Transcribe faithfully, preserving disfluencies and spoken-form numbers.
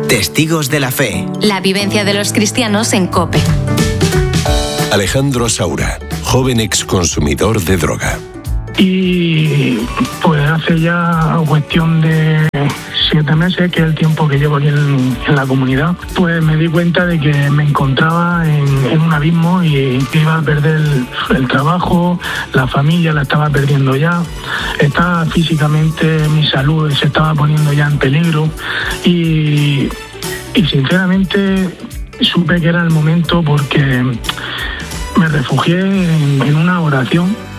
Testigos de la Fe. La vivencia de los cristianos en COPE. Alejandro Saura, joven exconsumidor de droga. Y pues hace ya cuestión de siete meses, que es el tiempo que llevo aquí en, en la comunidad, pues me di cuenta de que me encontraba en, en un abismo y que iba a perder el, el trabajo, la familia la estaba perdiendo ya, estaba físicamente, mi salud se estaba poniendo ya en peligro y, y sinceramente supe que era el momento porque me refugié en, en una oración.